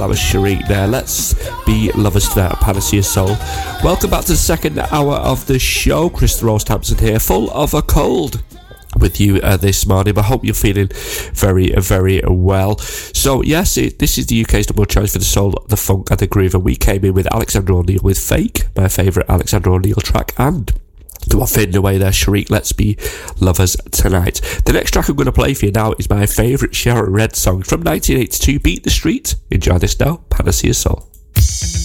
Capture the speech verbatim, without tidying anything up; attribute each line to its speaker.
Speaker 1: that was Sharik there. Let's be lovers tonight at Panacea Soul. Welcome back to the second hour of the show. Chris the Roast Hampson here, full of a cold with you uh, this morning. I hope you're feeling very, very well. So yes, it, this is the U K's number one choice for the soul, the funk and the groove, and we came in with Alexander O'Neal with Fake, my favourite Alexander O'Neal track, and the one fading away there, Sharik, Let's Be Lovers Tonight. The next track I'm going to play for you now is my favourite Sharon Red song from nineteen eighty-two, Beat the Street. Enjoy this now, Panacea Soul.